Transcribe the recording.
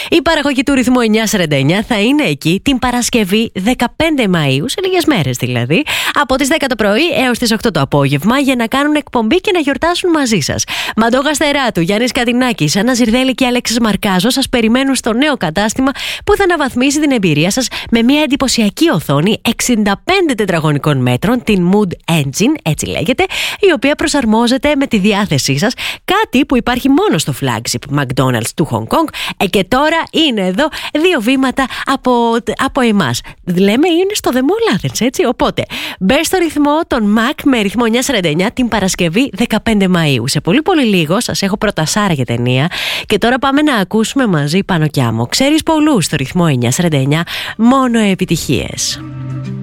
Η παραγωγή του ρυθμού 949 θα είναι εκεί την Παρασκευή 15 Μαΐου, σε λίγες μέρες δηλαδή, από τις 10 το πρωί έως τις 8 το απόγευμα, για να κάνουν εκπομπή και να γιορτάσουν μαζί σας. Μαντώ Γαστεράτου, Γιάννης Κατινάκης, Άννα Ζυρδέλη και Αλέξης Μαρκάζο σας περιμένουν στο νέο κατάστημα που θα αναβαθμίσει την εμπειρία σας με μια εντυπωσιακή οθόνη 65 τετραγωνικών μέτρων, την Mood Engine, έτσι λέγεται, η οποία προσαρμόζεται με τη διάθεσή σας, κάτι που υπάρχει μόνο στο flagship McDonald's του Hong Kong. Και τώρα είναι εδώ 2 βήματα από εμάς. Λέμε είναι στο The Mall Athens, έτσι. Οπότε μπες στο ρυθμό των Mac με ρυθμό 949 την Παρασκευή 15 Μαΐου. Σε πολύ πολύ λίγο σας έχω προτασάρα για ταινία. Και τώρα πάμε να ακούσουμε μαζί Πάνω κι Άμμο. Ξέρεις πολλούς στο ρυθμό 949, μόνο επιτυχίες.